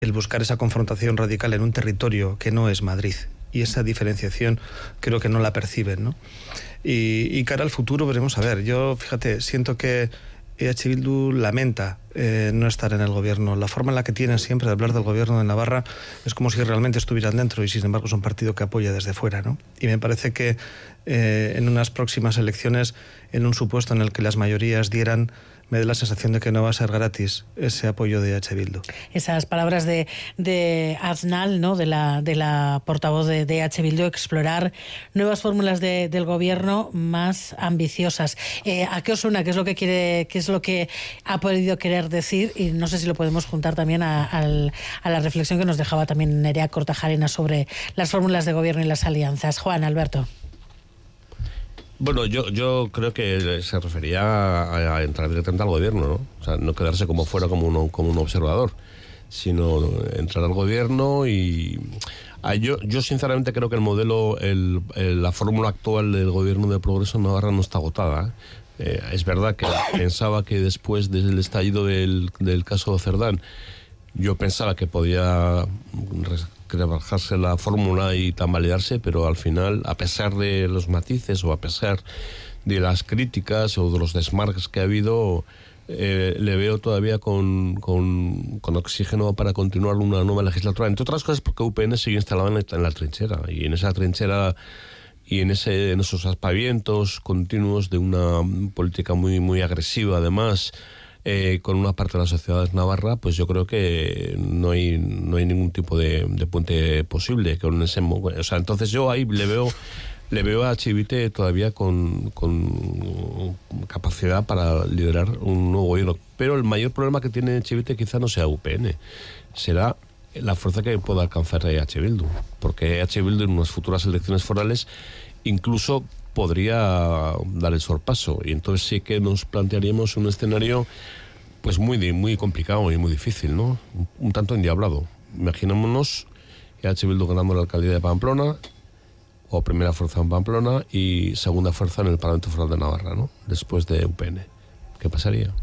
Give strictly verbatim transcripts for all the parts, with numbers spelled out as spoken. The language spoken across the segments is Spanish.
el buscar esa confrontación radical en un territorio que no es Madrid. Y esa diferenciación creo que no la perciben, ¿no? Y, y cara al futuro veremos a ver. Yo, fíjate, siento que E H Bildu lamenta eh, no estar en el gobierno. La forma en la que tienen siempre de hablar del gobierno de Navarra es como si realmente estuvieran dentro y sin embargo es un partido que apoya desde fuera, ¿no? Y me parece que eh, en unas próximas elecciones, en un supuesto en el que las mayorías dieran, me da la sensación de que no va a ser gratis ese apoyo de E H Bildu. Esas palabras de, de Aznal, ¿no? de, la, de la portavoz de, de E H Bildu, explorar nuevas fórmulas de, del gobierno más ambiciosas. Eh, ¿A qué os suena? ¿Qué es lo que quiere, qué es lo que ha podido querer decir? Y no sé si lo podemos juntar también a, a, a la reflexión que nos dejaba también Nerea Kortajarena sobre las fórmulas de gobierno y las alianzas. Juan, Alberto. Bueno, yo yo creo que se refería a, a entrar directamente al gobierno, ¿no? O sea, no quedarse como fuera como un, como un observador, sino entrar al gobierno y... Ah, yo, yo sinceramente creo que el modelo, el, el, la fórmula actual del gobierno de Progreso en Navarra no está agotada, ¿eh? Eh, es verdad que pensaba que después del estallido del, del caso de Cerdán, yo pensaba que podía rebajarse la fórmula y tambalearse, pero al final, a pesar de los matices o a pesar de las críticas o de los desmarques que ha habido, eh, le veo todavía con, con, con oxígeno para continuar una nueva legislatura, entre otras cosas porque U P N sigue instalado en la, en la trinchera, y en esa trinchera y en ese en esos aspavientos continuos de una política muy muy agresiva, además, Eh, con una parte de la sociedad navarra, pues yo creo que no hay no hay ningún tipo de, de puente posible con ese, o sea, entonces yo ahí le veo le veo a Chivite todavía con, con capacidad para liderar un nuevo gobierno, pero el mayor problema que tiene Chivite quizá no sea U P N, será la fuerza que pueda alcanzar E H Bildu, porque E H Bildu en unas futuras elecciones forales incluso podría dar el sorpaso, y entonces sí que nos plantearíamos un escenario pues muy muy complicado y muy difícil, ¿no? Un, un tanto endiablado. Imaginémonos E H Bildu ganando la alcaldía de Pamplona, o primera fuerza en Pamplona y segunda fuerza en el Parlamento Foral de Navarra, ¿no? Después de U P N. ¿Qué pasaría?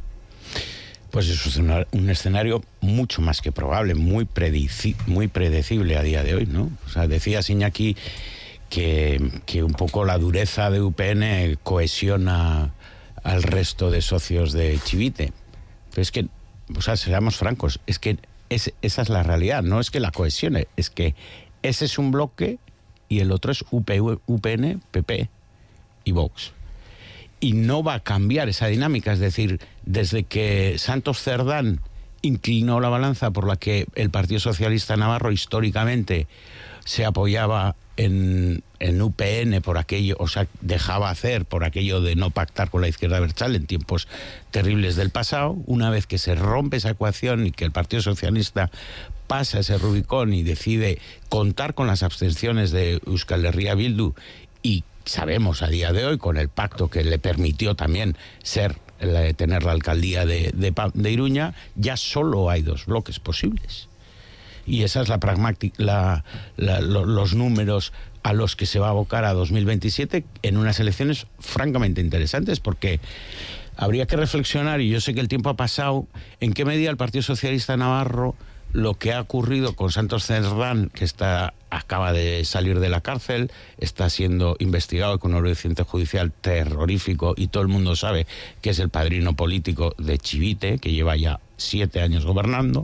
Pues eso es una, un escenario mucho más que probable, muy, predici- muy predecible a día de hoy, ¿no? O sea, decía Iñaki Que, que un poco la dureza de U P N cohesiona al resto de socios de Chivite. Pero es que, o sea, seamos francos, es que es, esa es la realidad, no es que la cohesione, es que ese es un bloque y el otro es U P N, P P y Vox. Y no va a cambiar esa dinámica, es decir, desde que Santos Cerdán inclinó la balanza por la que el Partido Socialista Navarro históricamente se apoyaba en, en U P N por aquello, o sea, dejaba hacer por aquello de no pactar con la izquierda abertzale en tiempos terribles del pasado. Una vez que se rompe esa ecuación y que el Partido Socialista pasa ese Rubicón y decide contar con las abstenciones de Euskal Herria Bildu, y sabemos a día de hoy, con el pacto que le permitió también ser tener la alcaldía de, de, de Iruña, ya solo hay dos bloques posibles. Y esa es la pragmática, la, la, lo, los números a los que se va a abocar a dos mil veintisiete en unas elecciones francamente interesantes, porque habría que reflexionar, y yo sé que el tiempo ha pasado, en qué medida el Partido Socialista Navarro, lo que ha ocurrido con Santos Cerdán, que está acaba de salir de la cárcel, está siendo investigado con un obediente judicial terrorífico, y todo el mundo sabe que es el padrino político de Chivite, que lleva ya siete años gobernando,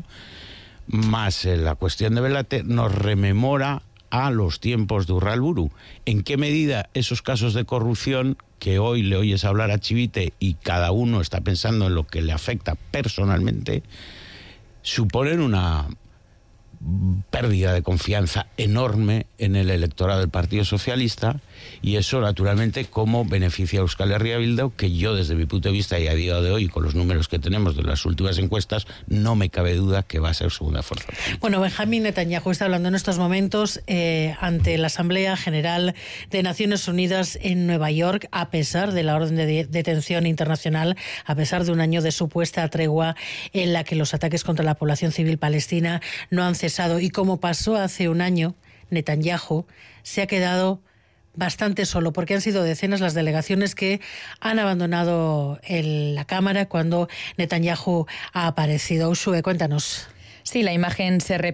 más eh, la cuestión de Belate, nos rememora a los tiempos de Urralburu. ¿En qué medida esos casos de corrupción que hoy le oyes hablar a Chivite y cada uno está pensando en lo que le afecta personalmente, suponen una pérdida de confianza enorme en el electorado del Partido Socialista? Y eso, naturalmente, cómo beneficia a Euskal Herria Bildu, que yo, desde mi punto de vista y a día de hoy, con los números que tenemos de las últimas encuestas, no me cabe duda que va a ser segunda fuerza. Bueno, Benjamín Netanyahu está hablando en estos momentos eh, ante la Asamblea General de Naciones Unidas en Nueva York, a pesar de la orden de de- detención internacional, a pesar de un año de supuesta tregua en la que los ataques contra la población civil palestina no han cesado. Y como pasó hace un año, Netanyahu se ha quedado bastante solo, porque han sido decenas las delegaciones que han abandonado el, la Cámara cuando Netanyahu ha aparecido. Ushue, cuéntanos. Sí, la imagen se